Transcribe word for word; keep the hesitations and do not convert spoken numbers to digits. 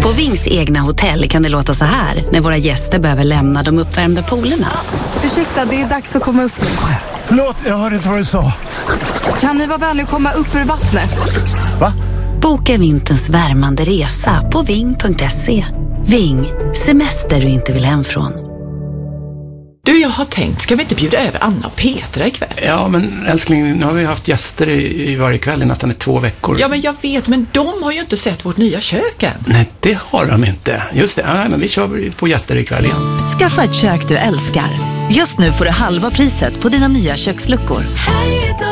På Vings egna hotell kan det låta så här när våra gäster behöver lämna de uppvärmda poolerna. Ursäkta, det är dags att komma upp nu. Förlåt, jag hörde inte vad du sa. Kan ni vara vänliga att komma upp ur vattnet? Va? Boka vinterns värmande resa på ving punkt se. Ving, semester du inte vill hem från. Du, jag har tänkt, ska vi inte bjuda över Anna och Petra ikväll? Ja, men älskling, nu har vi haft gäster i, i varje kväll i nästan i två veckor. Ja, men jag vet, men de har ju inte sett vårt nya kök än. Nej, det har de inte. Just det, ja, men vi kör på gäster ikväll igen. Skaffa ett kök du älskar. Just nu får du halva priset på dina nya köksluckor.